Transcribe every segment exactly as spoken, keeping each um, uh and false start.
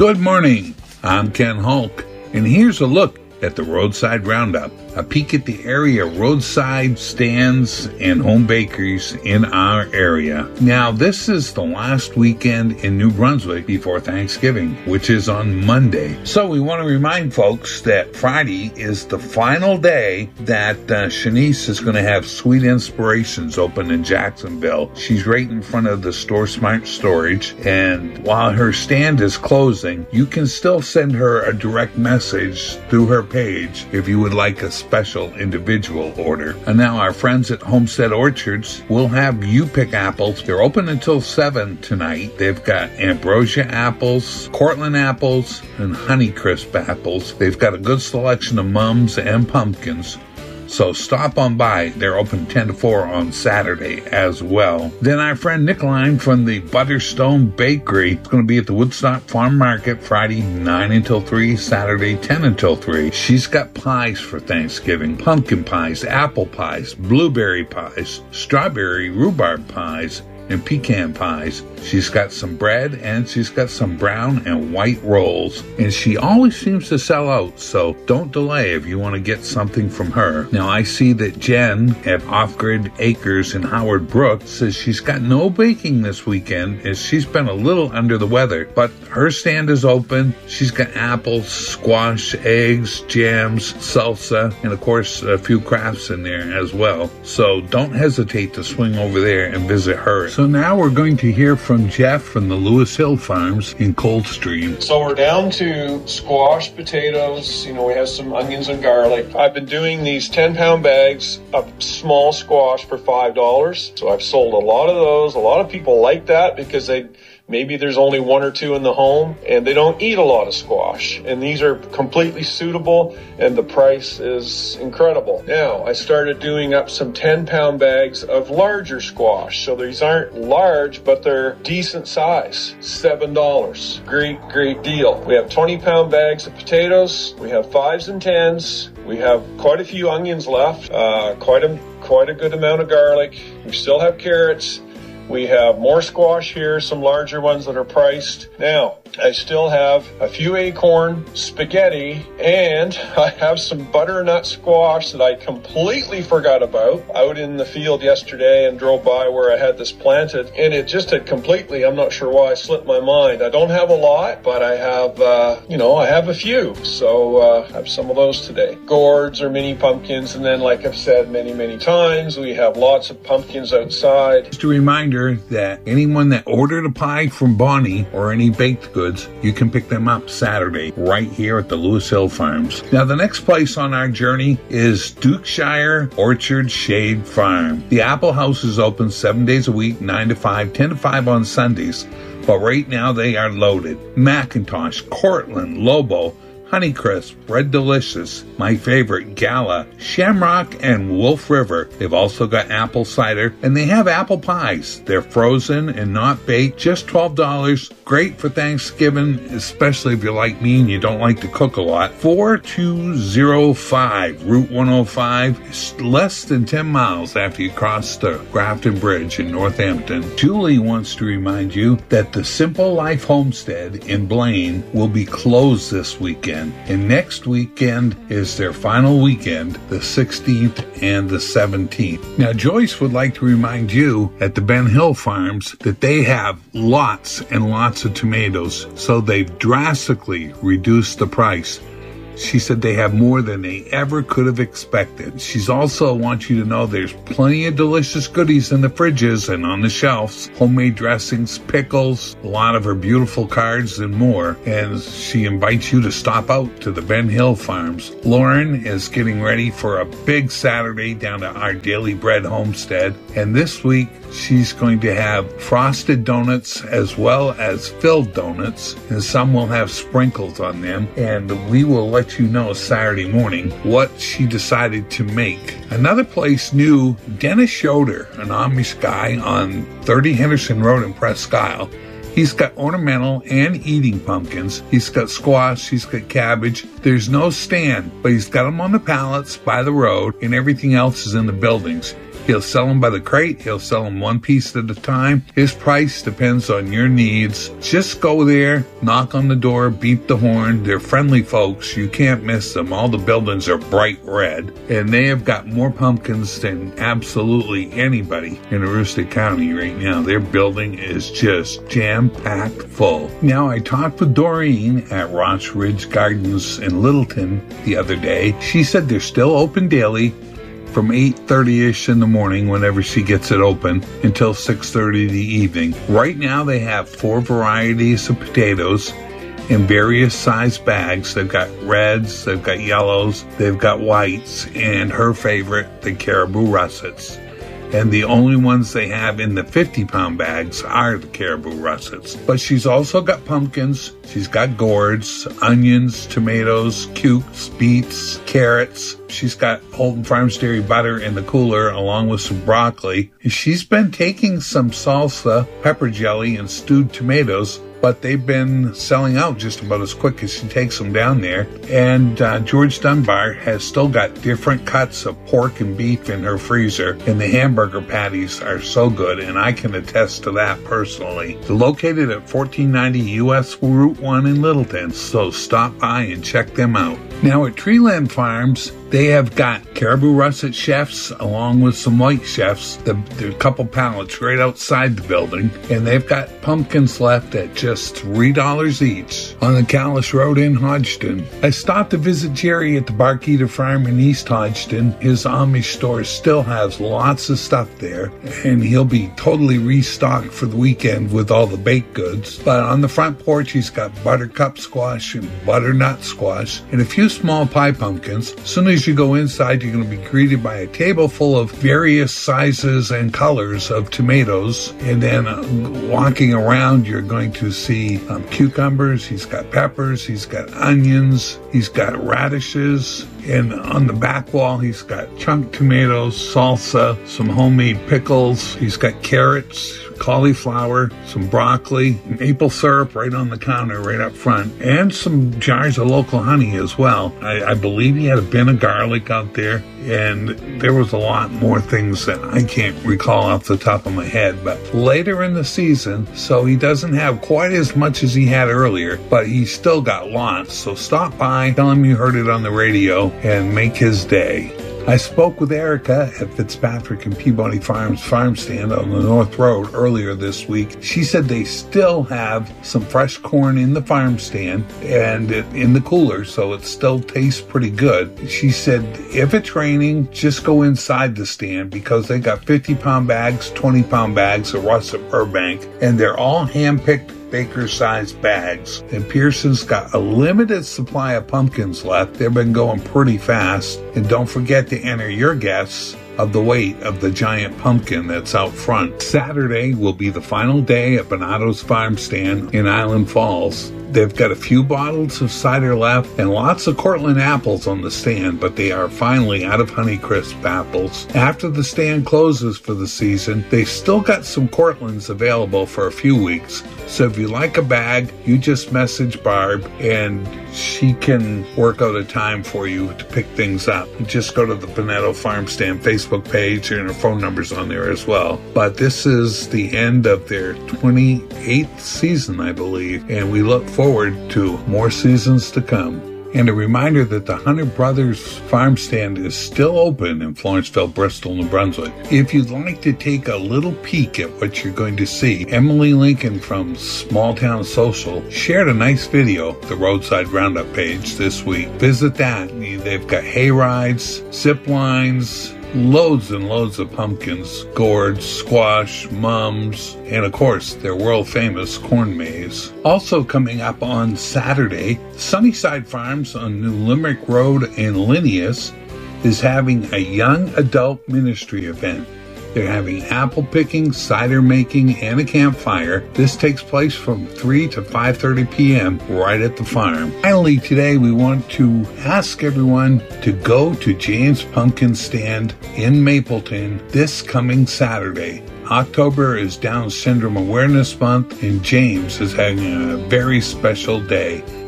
Good morning, I'm Ken Hulk, and here's a look at the Roadside Roundup, a peek at the area roadside stands and home bakeries in our area. Now, this is the last weekend in New Brunswick before Thanksgiving, which is on Monday. So we want to remind folks that Friday is the final day that uh, Shanice is going to have Sweet Inspirations open in Jacksonville. She's right in front of the Store Smart Storage, and while her stand is closing, you can still send her a direct message through her page if you would like a special individual order. And now our friends at Homestead Orchards will have you pick apples. They're open until seven tonight. They've got Ambrosia apples, Cortland apples, and Honeycrisp apples. They've got a good selection of mums and pumpkins. So stop on by. They're open ten to four on Saturday as well. Then our friend Nicoline from the Butterstone Bakery is going to be at the Woodstock Farm Market Friday nine until three, Saturday ten until three. She's got pies for Thanksgiving, pumpkin pies, apple pies, blueberry pies, strawberry rhubarb pies, and pecan pies. She's got some bread, and she's got some brown and white rolls, and she always seems to sell out, so don't delay if you want to get something from her. Now, I see that Jen at Off-Grid Acres in Howard Brook says she's got no baking this weekend, as she's been a little under the weather, but her stand is open. She's got apples, squash, eggs, jams, salsa, and of course a few crafts in there as well, so don't hesitate to swing over there and visit her. So now we're going to hear from Jeff from the Lewis Hill Farms in Coldstream. So we're down to squash, potatoes, you know, we have some onions and garlic. I've been doing these ten-pound bags of small squash for five dollars. So I've sold a lot of those. A lot of people like that because they maybe there's only one or two in the home and they don't eat a lot of squash. And these are completely suitable and the price is incredible. Now, I started doing up some ten-pound bags of larger squash. So these aren't large, but they're decent size. seven dollars. Great, great deal. We have twenty-pound bags of potatoes. We have fives and tens. We have quite a few onions left. Uh, quite a, quite a good amount of garlic. We still have carrots. We have more squash here, some larger ones that are priced. Now, I still have a few acorn spaghetti, and I have some butternut squash that I completely forgot about out in the field yesterday and drove by where I had this planted, and it just had completely, I'm not sure why, slipped my mind. I don't have a lot, but I have, uh, you know, I have a few, so uh, I have some of those today. Gourds or mini pumpkins, and then like I've said many, many times, we have lots of pumpkins outside. Just a reminder that anyone that ordered a pie from Bonnie or any baked goods, you can pick them up Saturday right here at the Lewis Hill Farms. Now, the next place on our journey is Dukeshire Orchard Shade Farm. The Apple House is open seven days a week, nine to five, ten to five on Sundays. But right now they are loaded. Macintosh, Cortland, Lobo, Honeycrisp, Red Delicious, my favorite, Gala, Shamrock, and Wolf River. They've also got apple cider, and they have apple pies. They're frozen and not baked, just twelve dollars. Great for Thanksgiving, especially if you're like me and you don't like to cook a lot. four two zero five Route one oh five, less than ten miles after you cross the Grafton Bridge in Northampton. Julie wants to remind you that the Simple Life Homestead in Blaine will be closed this weekend. And next weekend is their final weekend, the sixteenth and the seventeenth. Now, Joyce would like to remind you at the Ben Hill Farms that they have lots and lots of tomatoes, so they've drastically reduced the price. She said they have more than they ever could have expected. She's also wants you to know there's plenty of delicious goodies in the fridges and on the shelves. Homemade dressings, pickles, a lot of her beautiful cards and more. And she invites you to stop out to the Ben Hill Farms. Lauren is getting ready for a big Saturday down at our Daily Bread Homestead. And this week, she's going to have frosted donuts as well as filled donuts. And some will have sprinkles on them. And we will let you know Saturday morning what she decided to make. Another place new, Dennis Schroeder, an Amish guy on thirty Henderson Road in Presque Isle. He's got ornamental and eating pumpkins. He's got squash. He's got cabbage. There's no stand, but he's got them on the pallets by the road, and everything else is in the buildings. He'll sell them by the crate. He'll sell them one piece at a time. His price depends on your needs. Just go there, knock on the door, beep the horn. They're friendly folks. You can't miss them. All the buildings are bright red, and they have got more pumpkins than absolutely anybody in Aroostook County right now. Their building is just jam-packed full. Now, I talked with Doreen at Ross Ridge Gardens in Littleton the other day. She said they're still open daily from eight thirty-ish in the morning whenever she gets it open until six thirty in the evening. Right now they have four varieties of potatoes in various size bags. They've got reds, they've got yellows, they've got whites, and her favorite, the caribou russets. And the only ones they have in the fifty-pound bags are the caribou russets. But she's also got pumpkins, she's got gourds, onions, tomatoes, cukes, beets, carrots. She's got Holton Farms Dairy butter in the cooler along with some broccoli. She's been taking some salsa, pepper jelly, and stewed tomatoes, but they've been selling out just about as quick as she takes them down there. And uh, George Dunbar has still got different cuts of pork and beef in her freezer, and the hamburger patties are so good, and I can attest to that personally. They're located at fourteen ninety U S Route one in Littleton, so stop by and check them out. Now at Treeland Farms, they have got caribou russet chefs along with some white chefs. The, the couple pallets right outside the building, and they've got pumpkins left at just three dollars each on the Callis Road in Hodgson. I stopped to visit Jerry at the Barkeeter Farm in East Hodgson. His Amish store still has lots of stuff there, and he'll be totally restocked for the weekend with all the baked goods. But on the front porch, he's got buttercup squash and butternut squash and a few small pie pumpkins. As soon as you go inside, you're going to be greeted by a table full of various sizes and colors of tomatoes. And then uh, walking around, you're going to see um, cucumbers. He's got peppers. He's got onions. He's got radishes. And on the back wall, he's got chunk tomatoes, salsa, some homemade pickles. He's got carrots, cauliflower, some broccoli, maple syrup right on the counter right up front, and some jars of local honey as well. I, I believe he had a bin of garlic out there, and there was a lot more things that I can't recall off the top of my head. But later in the season, so he doesn't have quite as much as he had earlier, but he's still got lots. So stop by, tell him you heard it on the radio, and make his day. I spoke with Erica at Fitzpatrick and Peabody Farms farm stand on the North Road earlier this week. She said they still have some fresh corn in the farm stand and in the cooler, so it still tastes pretty good. She said if it's raining, just go inside the stand because they got fifty-pound bags, twenty-pound bags of russet Burbank, and they're all hand-picked baker-sized bags. And Pearson's got a limited supply of pumpkins left. They've been going pretty fast. And don't forget to enter your guess of the weight of the giant pumpkin that's out front. Saturday will be the final day at Bonato's Farm Stand in Island Falls. They've got a few bottles of cider left and lots of Cortland apples on the stand, but they are finally out of Honeycrisp apples. After the stand closes for the season, they've still got some Cortlands available for a few weeks. So if you like a bag, you just message Barb and she can work out a time for you to pick things up. Just go to the Bonato Farm Stand Facebook page and her phone number's on there as well. But this is the end of their twenty-eighth season, I believe, and we look forward to more seasons to come. And a reminder that the Hunter Brothers Farm Stand is still open in Florenceville, Bristol, New Brunswick. If you'd like to take a little peek at what you're going to see, Emily Lincoln from Small Town Social shared a nice video, the Roadside Roundup page this week. Visit that. They've got hay rides, zip lines, loads and loads of pumpkins, gourds, squash, mums, and of course their world famous corn maze. Also coming up on Saturday, Sunnyside Farms on New Limerick Road in Linneus is having a young adult ministry event. They're having apple picking, cider making, and a campfire. This takes place from three to five thirty p.m. right at the farm. Finally, today we want to ask everyone to go to James Pumpkin Stand in Mapleton this coming Saturday. October is Down Syndrome Awareness Month, and James is having a very special day.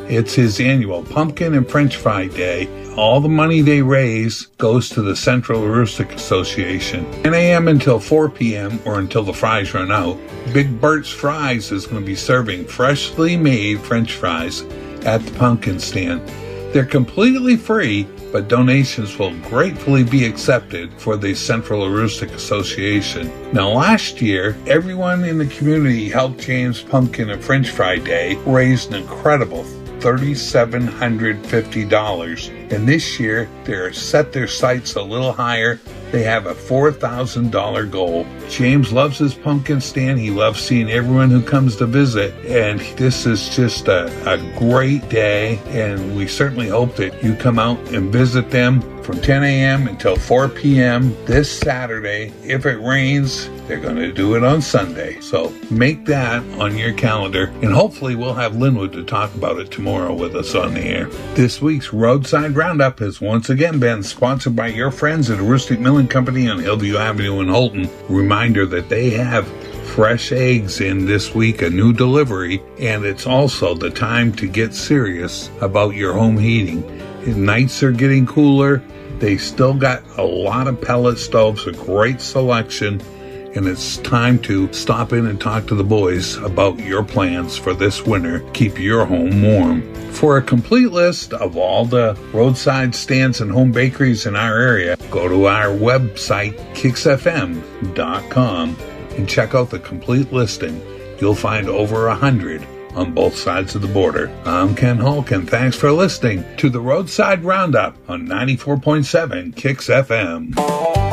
It's his annual Pumpkin and French Fry Day. All the money they raise goes to the Central Aroostook Association. ten a.m. until four p.m. or until the fries run out. Big Bert's Fries is going to be serving freshly made French fries at the pumpkin stand. They're completely free, but donations will gratefully be accepted for the Central Aroostook Association. Now, last year, everyone in the community helped James Pumpkin and French Fry Day raise an incredible three thousand seven hundred fifty dollars. And this year, they're set their sights a little higher. They have a four thousand dollars goal. James loves his pumpkin stand. He loves seeing everyone who comes to visit. And this is just a, a great day. And we certainly hope that you come out and visit them from ten a.m. until four p.m. this Saturday. If it rains, they're going to do it on Sunday. So make that on your calendar. And hopefully we'll have Linwood to talk about it tomorrow with us on the air. This week's Roadside Roundup has once again been sponsored by your friends at Aroostook Milling Company on Hillview Avenue in Holton. Reminder that they have fresh eggs in this week, a new delivery, and it's also the time to get serious about your home heating. Nights are getting cooler. They still got a lot of pellet stoves, a great selection, and it's time to stop in and talk to the boys about your plans for this winter. Keep your home warm. For a complete list of all the roadside stands and home bakeries in our area, go to our website, kix f m dot com, and check out the complete listing. You'll find over a hundred on both sides of the border. I'm Ken Hulk, and thanks for listening to the Roadside Roundup on ninety-four point seven Kix F M.